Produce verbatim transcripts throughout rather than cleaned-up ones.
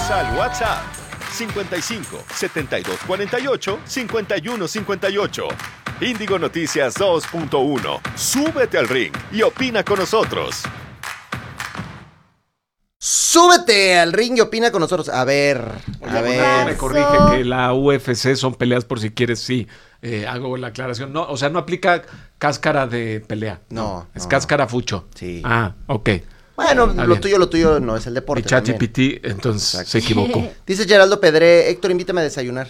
al WhatsApp cincuenta y cinco, setenta y dos cuarenta y ocho, cincuenta y uno cincuenta y ocho. Índigo Noticias dos punto uno. Súbete al ring y opina con nosotros. Súbete al ring y opina con nosotros. A ver, a Oye, ver. me corrige que la U F C son peleas por si quieres, sí. Eh, hago la aclaración. No, o sea, no aplica cáscara de pelea. No, no es no. cáscara fucho. Sí. Ah, ok. Bueno, Está lo bien. tuyo, lo tuyo no es el Mi deporte. chat también. G P T, entonces Exacto. se equivocó. Dice Geraldo Pedré, Héctor, invítame a desayunar.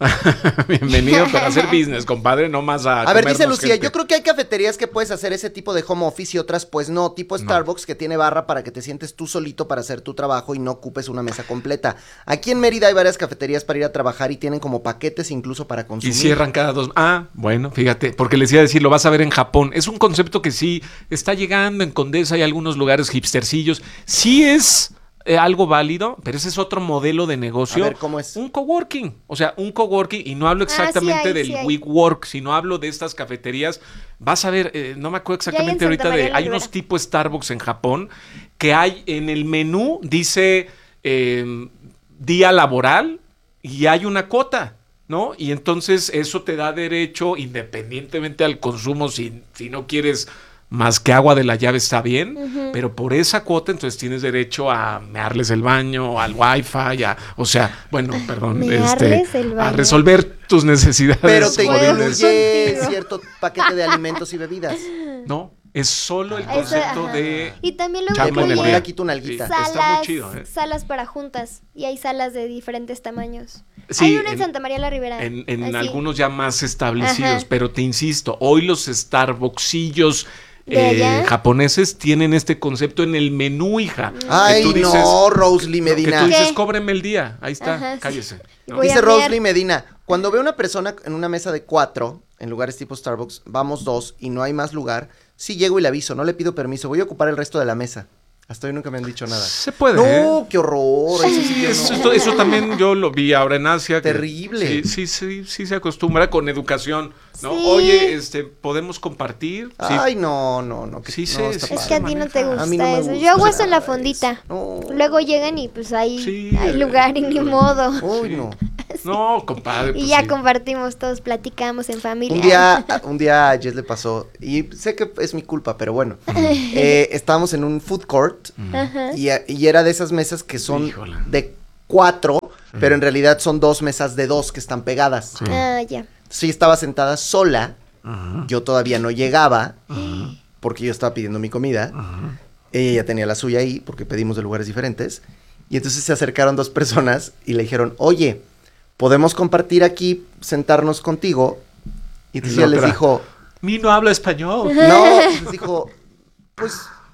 Bienvenido para hacer business, compadre, no más a A ver, dice comernos Lucía, gente. yo creo que hay cafeterías que puedes hacer ese tipo de home office y otras pues no, tipo Starbucks que tiene barra para que te sientes tú solito para hacer tu trabajo y no ocupes una mesa completa. Aquí en Mérida hay varias cafeterías para ir a trabajar y tienen como paquetes incluso para Y consumir. cierran cada dos. Ah, bueno, fíjate, porque les iba a decir, lo vas a ver en Japón. Es un concepto que sí está llegando en Condesa, hay algunos lugares hipstercillos. Sí es eh, algo válido, pero ese es otro modelo de negocio. A ver, ¿cómo es? Un coworking, o sea, un coworking, y no hablo sí exactamente hay, del sí hay. WeWork, sino hablo de estas cafeterías. Vas a ver, eh, no me acuerdo Ya hay en exactamente ahorita Santa María de, la hay Ribera. unos tipo Starbucks en Japón que hay en el menú, dice eh, día laboral y hay una cuota, ¿no? Y entonces eso te da derecho, independientemente al consumo, si, si no quieres más que agua de la llave está bien, uh-huh. pero por esa cuota entonces tienes derecho a mearles el baño, al wifi, a, o sea, bueno, perdón, este, el baño. a resolver tus necesidades. Pero te juveniles. incluye cierto paquete de alimentos y bebidas. No, es solo el Eso, concepto ajá. de Y también luego chamba en el Poner incluye día. aquí tu nalguita. Sí. Está salas, muy chido, ¿eh? salas para juntas. Y hay salas de diferentes tamaños. Sí, hay una en, en- Santa María la Ribera. En, en así. algunos ya más establecidos, Ajá. pero te insisto, hoy los Starbucksillos ¿De eh, allá? japoneses tienen este concepto en el menú, hija. Ay, Que tú dices- no, Rosely no, que Medina. tú dices, ¿Qué? cóbreme el día. Ahí está, Ajá, sí. cállese. ¿no? Voy a Dice mear. Rosely Medina, cuando veo una persona en una mesa de cuatro, en lugares tipo Starbucks, vamos dos y no hay más lugar, sí llego y le aviso, no le pido permiso, voy a ocupar el resto de la mesa. Hasta hoy nunca me han dicho nada. Se puede. No, ¿eh? qué horror. eso sí Sí, que eso, no. esto- eso también yo lo vi ahora en Asia. que- Terrible. Sí, sí, sí, sí se acostumbra con educación, ¿no? Sí. Oye, este, ¿podemos compartir? Sí. Ay, no, no, no. Que, Sí, no, sí, está sí, Es padre. que a ti no te gusta A mí no me eso. gusta Yo hago eso nada en la eso. fondita. No. Luego llegan y pues ahí Sí, hay eh, lugar y ni modo. Uy, Sí. no. No, compadre. Y pues ya sí. compartimos todos, platicamos en familia. Un día, un día a Jess le pasó, y sé que es mi culpa, pero bueno, eh, estábamos en un food court Ajá. y, y era de esas mesas que son Híjole. de cuatro, pero en realidad son dos mesas de dos que están pegadas. Sí. Ah, ya. Sí, estaba sentada sola, Ajá. yo todavía no llegaba, Ajá. porque yo estaba pidiendo mi comida, Ajá. ella ya tenía la suya ahí, porque pedimos de lugares diferentes, y entonces se acercaron dos personas y le dijeron, oye, ¿podemos compartir aquí, sentarnos contigo? Y entonces Y la ella les otra, dijo, Mi no habla español. no, les dijo, pues,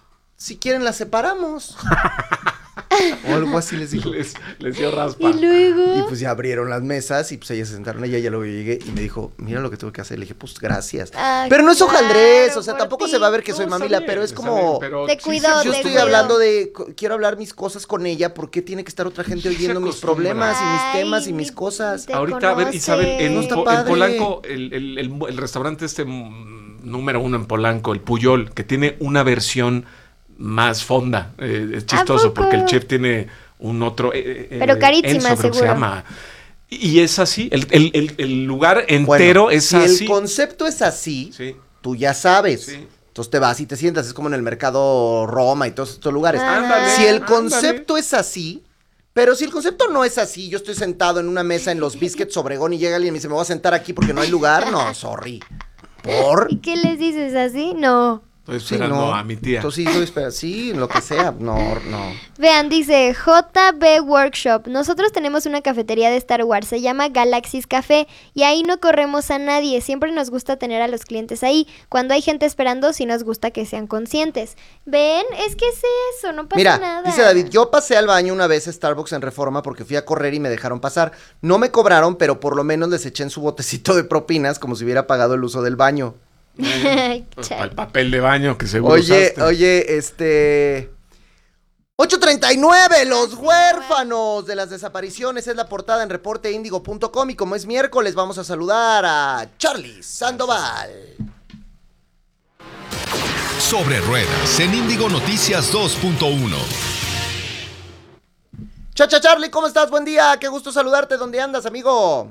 si quieren las separamos. O algo así les dijo. Les, les dio raspa. Y luego. Y pues ya abrieron las mesas y pues ellas se sentaron ella, ya luego yo llegué y me dijo, mira lo que tuve que hacer. Le dije, pues gracias. Ay, Pero no es hojaldrés, claro, o sea, por tampoco ti. se va a ver que No, soy está mamila, bien, pero es está como, bien, pero Te sí cuidó, se- yo te estoy cuidó. hablando de, co- quiero hablar mis cosas con ella, ¿por qué tiene que estar otra gente Sí se oyendo mis acostumbra. problemas y mis Ay, temas y mis ni- cosas? te Ahorita, a ver, Isabel, en, No está Po- en padre. Polanco, el, el- el- el restaurante este mm, número uno en Polanco, el Puyol, que tiene una versión más fonda. Eh, es chistoso poco? porque el chef tiene un otro. eh, eh, Pero carísima, Enzo, creo que se seguro. llama. Y es así, el, el- el- el lugar entero Bueno, es si así. el concepto es así, Sí. tú ya sabes. Sí. Entonces te vas y te sientas, es como en el mercado Roma y todos estos lugares. Ah. Ándale, Si el ándale. concepto es así, pero si el concepto no es así, yo estoy sentado en una mesa en los Biscuits Obregón y llega alguien y me dice, me voy a sentar aquí porque no hay lugar, no, sorry. ¿Por? ¿Y qué les dices así? No. Estoy Sí, esperando no. a mi tía. Entonces sí, estoy esperando, sí, lo que sea, no, no. Vean, dice J B Workshop. Nosotros tenemos una cafetería de Star Wars, se llama Galaxy's Café y ahí no corremos a nadie. Siempre nos gusta tener a los clientes ahí. Cuando hay gente esperando, sí nos gusta que sean conscientes. Ven, es que es eso, no pasa Mira, nada. dice David, yo pasé al baño una vez a Starbucks en Reforma porque fui a correr y me dejaron pasar. No me cobraron, pero por lo menos les eché en su botecito de propinas como si hubiera pagado el uso del baño. Ay, Pues, chale. para el papel de baño que seguro Oye, usaste. oye, este... ocho treinta y nueve, los huérfanos de las desapariciones, es la portada en reporte índigo punto com y como es miércoles vamos a saludar a Charlie Sandoval. Sobre ruedas en Índigo Noticias dos punto uno. Chacha Charlie, ¿cómo estás? Buen día, qué gusto saludarte. ¿Dónde andas, amigo?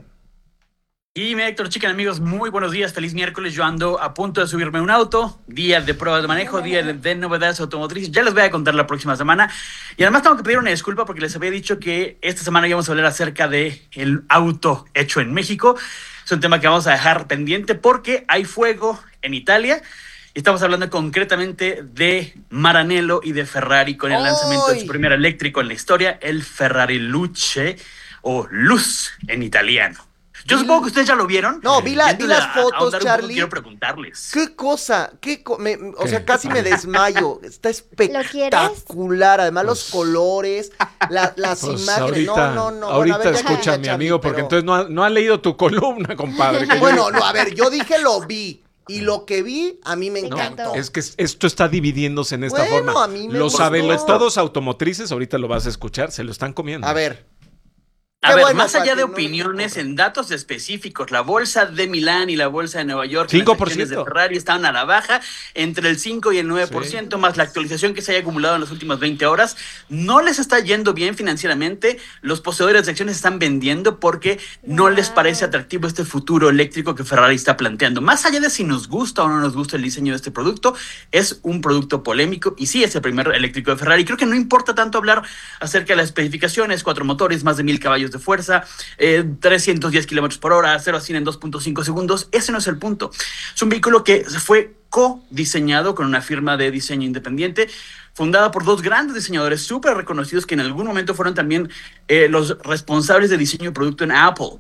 Y mi Héctor Chicken, amigos, muy buenos días, feliz miércoles. Yo ando a punto de subirme a un auto, día de pruebas de manejo, día de, de novedades automotrices. Ya les voy a contar la próxima semana. Y además tengo que pedir una disculpa porque les había dicho que esta semana íbamos a hablar acerca de el auto hecho en México. Es un tema que vamos a dejar pendiente porque hay fuego en Italia. Y estamos hablando concretamente de Maranello y de Ferrari con el lanzamiento de su primer eléctrico en la historia, el Ferrari Luce o Luz en italiano. Yo supongo que ustedes ya lo vieron. No, vi, la, vi las a, fotos, a Charlie. Poco, quiero preguntarles. ¿Qué cosa? ¿Qué co me, o sea, casi me desmayo. Está espectacular. Además, los colores, la, las Pues imágenes. ahorita, no, no, no. Ahorita bueno, a ver, escucha a mi Charlie, amigo, porque pero... entonces no ha, no ha leído tu columna, compadre. Que Bueno, no, a ver, yo dije lo vi. Y lo que vi, a mí me Me encantó. encantó. Es que esto está dividiéndose en esta Bueno, forma. a mí me Los gustó. sabelotodos automotrices, ahorita lo vas a escuchar, se lo están comiendo. A ver. A Qué ver, bueno, más allá para de que no opiniones, nos en datos específicos, la bolsa de Milán y la bolsa de Nueva York, cinco las por acciones ciento. de Ferrari estaban a la baja, entre el cinco y el nueve por ciento, Sí. más la actualización que se haya acumulado en las últimas veinte horas. No les está yendo bien financieramente. Los poseedores de acciones están vendiendo porque no les parece atractivo este futuro eléctrico que Ferrari está planteando. Más allá de si nos gusta o no nos gusta el diseño de este producto, es un producto polémico y sí es el primer eléctrico de Ferrari. Creo que no importa tanto hablar acerca de las especificaciones, cuatro motores, más de mil caballos de fuerza, Eh, trescientos diez kilómetros por hora, cero a cien en dos punto cinco segundos. Ese no es el punto. Es un vehículo que fue co-diseñado con una firma de diseño independiente, fundada por dos grandes diseñadores súper reconocidos que en algún momento fueron también eh, los responsables de diseño y producto en Apple.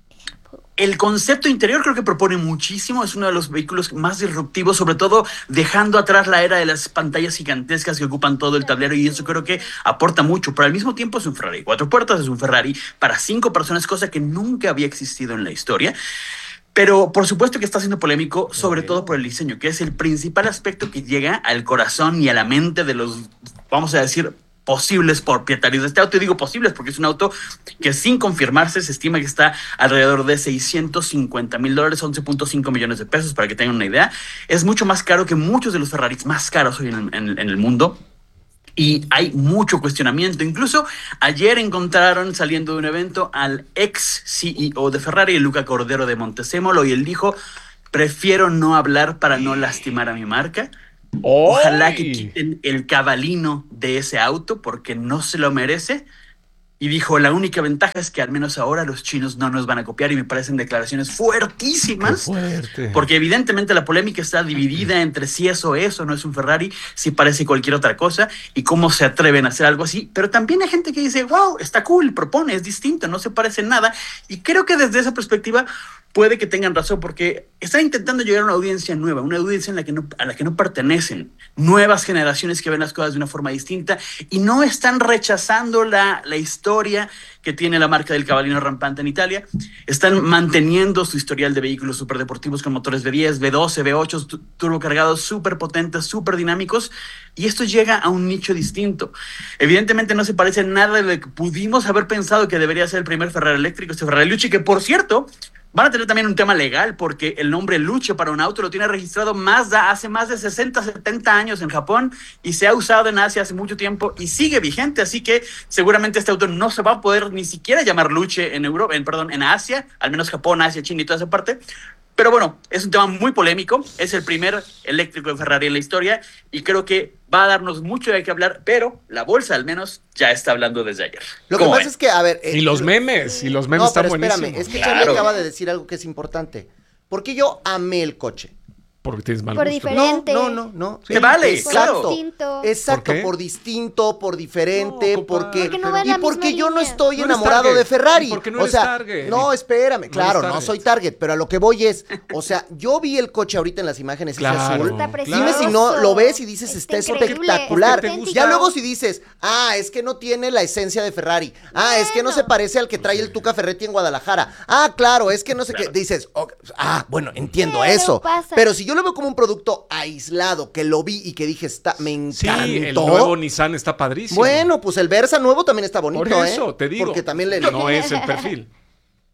El concepto interior creo que propone muchísimo, es uno de los vehículos más disruptivos, sobre todo dejando atrás la era de las pantallas gigantescas que ocupan todo el tablero, y eso creo que aporta mucho, pero al mismo tiempo es un Ferrari. Cuatro puertas, es un Ferrari para cinco personas, cosa que nunca había existido en la historia. Pero por supuesto que está siendo polémico, sobre todo por el diseño, que es el principal aspecto que llega al corazón y a la mente de los, vamos a decir, posibles propietarios de este auto. Y digo posibles porque es un auto que sin confirmarse se estima que está alrededor de seiscientos cincuenta mil dólares, once punto cinco millones de pesos, para que tengan una idea. Es mucho más caro que muchos de los Ferraris más caros hoy en, en, en el mundo. Y hay mucho cuestionamiento. Incluso ayer encontraron saliendo de un evento al ex C E O de Ferrari, Luca Cordero de Montezemolo, y él dijo: prefiero no hablar para no lastimar a mi marca. Ojalá que quiten el cabalino de ese auto porque no se lo merece. Y dijo, la única ventaja es que al menos ahora los chinos no nos van a copiar, y me parecen declaraciones fuertísimas. Qué fuerte. Porque evidentemente la polémica está dividida entre si eso es o no es un Ferrari, si parece cualquier otra cosa, y cómo se atreven a hacer algo así. Pero también hay gente que dice, wow, está cool, propone, es distinto, no se parece en nada. Y creo que desde esa perspectiva puede que tengan razón, porque están intentando llegar a una audiencia nueva, una audiencia en la que no, a la que no pertenecen, nuevas generaciones que ven las cosas de una forma distinta y no están rechazando la, la historia que tiene la marca del cabalino rampante en Italia. Están manteniendo su historial de vehículos superdeportivos con motores V diez, V doce, V ocho, turbocargados súper potentes, súper dinámicos, y esto llega a un nicho distinto. Evidentemente no se parece en nada de lo que pudimos haber pensado que debería ser el primer Ferrari eléctrico, este Ferrari Luce, que por cierto van a tener también un tema legal, porque el nombre Luce para un auto lo tiene registrado Mazda hace más de sesenta, setenta años en Japón, y se ha usado en Asia hace mucho tiempo y sigue vigente, así que seguramente este auto no se va a poder ni siquiera llamar Luce en Europa, en, perdón, en Asia, al menos Japón, Asia, China y toda esa parte. Pero bueno, es un tema muy polémico, es el primer eléctrico de Ferrari en la historia y creo que va a darnos mucho de qué hablar, pero la bolsa al menos ya está hablando desde ayer. Lo que ¿Cómo pasa ven? es que, a ver... eh, Y los lo- memes, y los memes No, están pero espérame, buenísimos. es que Claro. Charlie acaba de decir algo que es importante. Porque yo amé el coche. Porque tienes mal Por gusto. diferente. No, no, no, no. Se vale, exacto. claro. Distinto. Exacto, ¿Por qué? por distinto, por diferente, No, porque, compadre, Porque no va en y la porque misma yo no línea. estoy No eres enamorado target. de Ferrari. ¿Y por qué no o eres sea, target? no, espérame, claro, eres no target. soy target, pero a lo que voy es, o sea, yo vi el coche ahorita en las imágenes, ese Claro. azul. Está precioso. Dime si no lo ves y dices, está, Está increíble, espectacular. está auténtico. Ya luego si dices, ah, es que no tiene la esencia de Ferrari. Ah, es que no Bueno. se parece al que trae el Tuca Ferretti en Guadalajara. Ah, claro, es que no sé Claro. qué. Dices, oh, ah, bueno, entiendo Pero eso. pasa. Pero si yo lo veo como un producto aislado, que lo vi y que dije, está, me Sí, encantó. el nuevo Nissan está padrísimo. Bueno, pues el Versa nuevo también está bonito, Por eso, ¿eh? te digo. Porque también le... No es el perfil.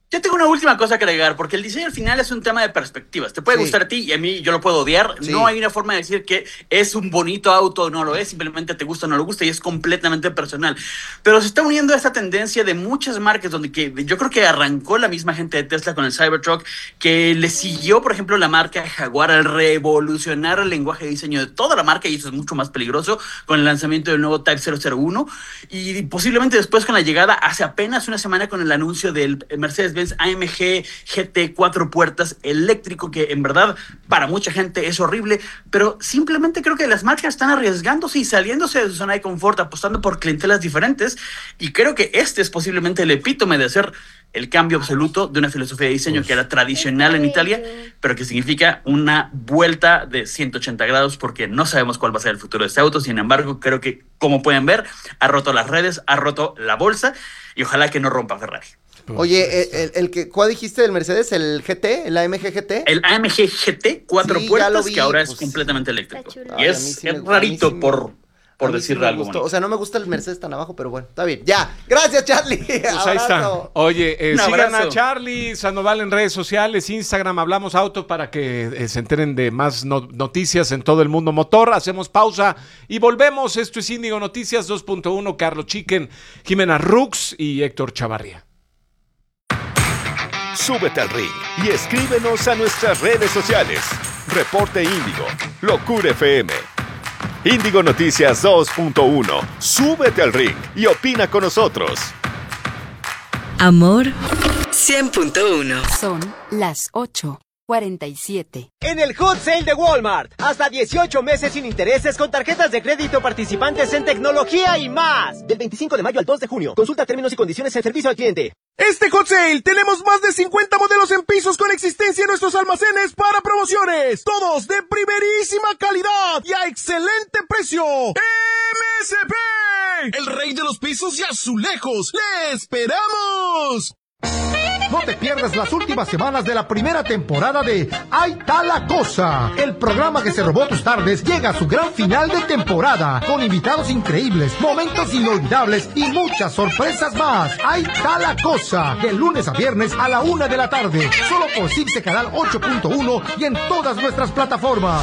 Yo tengo una última cosa que agregar, porque el diseño al final es un tema de perspectivas. Te puede Sí. gustar a ti y a mí yo lo puedo odiar. Sí. No hay una forma de decir que es un bonito auto o no lo es. Simplemente te gusta o no lo gusta y es completamente personal. Pero se está uniendo a esta tendencia de muchas marcas donde que yo creo que arrancó la misma gente de Tesla con el Cybertruck, que le siguió, por ejemplo, la marca Jaguar al revolucionar el lenguaje de diseño de toda la marca, y eso es mucho más peligroso con el lanzamiento del nuevo Type cero cero uno, y posiblemente después con la llegada hace apenas una semana con el anuncio del Mercedes-Benz A M G G T cuatro puertas eléctrico, que en verdad para mucha gente es horrible, pero simplemente creo que las marcas están arriesgándose y saliéndose de su zona de confort, apostando por clientelas diferentes, y creo que este es posiblemente el epítome de hacer el cambio absoluto de una filosofía de diseño que era tradicional en Italia, pero que significa una vuelta de ciento ochenta grados, porque no sabemos cuál va a ser el futuro de este auto. Sin embargo, creo que, como pueden ver, ha roto las redes, ha roto la bolsa, y ojalá que no rompa Ferrari. Oye, el, el, el que, ¿cuál dijiste del Mercedes? ¿El G T? ¿El A M G G T? El A M G G T cuatro Sí, ya puertas, lo vi, que ahora pues, es completamente eléctrico. está chulo. Y Ay, a es, mí sí es me- rarito a mí sí me- por, por A mí sí decirle me algo gustó. bonito. O sea, no me gusta el Mercedes tan abajo, pero bueno, está bien. Ya, gracias, Charlie. Pues ahí está. Abrazo. Oye, eh, Un sigan abrazo. a Charlie Sandoval en redes sociales, Instagram, Hablamos Auto, para que eh, se enteren de más no- noticias en todo el mundo motor. Hacemos pausa y volvemos. Esto es Índigo Noticias dos punto uno. Carlos Chiquen, Jimena Rux y Héctor Chavarría. Súbete al ring y escríbenos a nuestras redes sociales. Reporte Índigo, Locura F M. Índigo Noticias dos punto uno. Súbete al ring y opina con nosotros. Amor cien punto uno. Son las ocho cuarenta y siete. En el Hot Sale de Walmart, hasta dieciocho meses sin intereses con tarjetas de crédito participantes en tecnología y más. Del veinticinco de mayo al dos de junio. Consulta términos y condiciones en servicio al cliente. Este Hot Sale tenemos más de cincuenta modelos en pisos con existencia en nuestros almacenes para promociones. Todos de primerísima calidad y a excelente precio. M S P, el rey de los pisos y azulejos. ¡Le esperamos! No te pierdas las últimas semanas de la primera temporada de Ahí está la cosa. El programa que se robó tus tardes llega a su gran final de temporada, con invitados increíbles, momentos inolvidables y muchas sorpresas más. Ahí está la cosa, de lunes a viernes a la una de la tarde, solo por Cipse Canal ocho punto uno y en todas nuestras plataformas.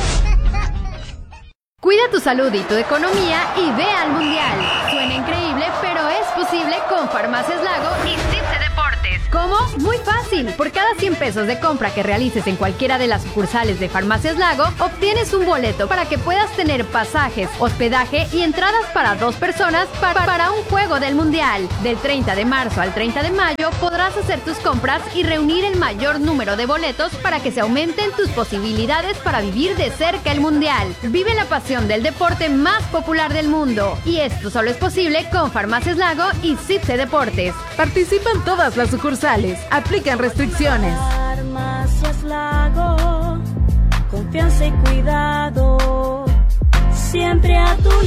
Cuida tu salud y tu economía y ve al Mundial. Suena increíble, pero es posible con Farmacias Lago y Cipse Deportes. ¿Cómo? Muy fácil. Por cada cien pesos de compra que realices en cualquiera de las sucursales de Farmacias Lago, obtienes un boleto para que puedas tener pasajes, hospedaje y entradas para dos personas para, para un juego del Mundial. Del treinta de marzo al treinta de mayo podrás hacer tus compras y reunir el mayor número de boletos para que se aumenten tus posibilidades para vivir de cerca el Mundial. Vive la pasión del deporte más popular del mundo. Y esto solo es posible con Farmacias Lago y Cipse Deportes. Participan todas las sucursales. Aplican restricciones. Farmacias Lago, confianza y cuidado, siempre a tu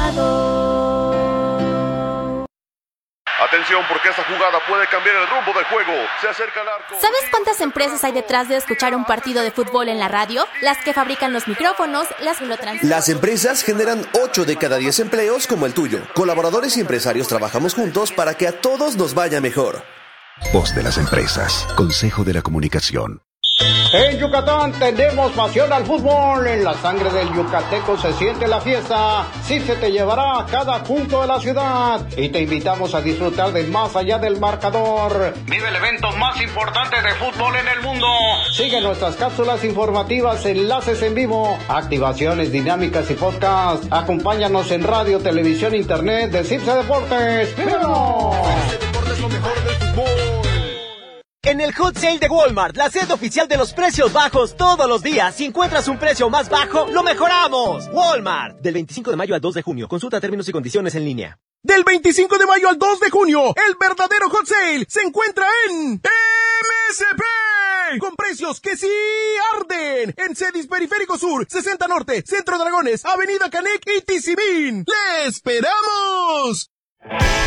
lado. Atención, porque esta jugada puede cambiar el rumbo del juego. Se acerca al arco. ¿Sabes cuántas empresas hay detrás de escuchar un partido de fútbol en la radio? Las que fabrican los micrófonos, las que lo transmiten. Las empresas generan ocho de cada diez empleos como el tuyo. Colaboradores y empresarios trabajamos juntos para que a todos nos vaya mejor. Voz de las empresas. Consejo de la Comunicación. En Yucatán tenemos pasión al fútbol. En la sangre del yucateco se siente la fiesta. Cipse te llevará a cada punto de la ciudad y te invitamos a disfrutar de más allá del marcador. Vive el evento más importante de fútbol en el mundo. Sigue nuestras cápsulas informativas, enlaces en vivo, activaciones dinámicas y podcast. Acompáñanos en radio, televisión, internet de Cipse Deportes. ¡Míranos! Cipse Deportes, lo mejor del fútbol. En el Hot Sale de Walmart, la sede oficial de los precios bajos todos los días. Si encuentras un precio más bajo, lo mejoramos. Walmart. Del veinticinco de mayo al dos de junio. Consulta términos y condiciones en línea. Del veinticinco de mayo al dos de junio, el verdadero Hot Sale se encuentra en M S P. Con precios que sí arden. En Cedis Periférico Sur, sesenta Norte, Centro Dragones, Avenida Canec y Tizimín. ¡Le esperamos!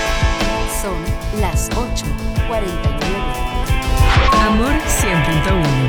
Son las ocho cuarenta y nueve. Amor cien punto uno.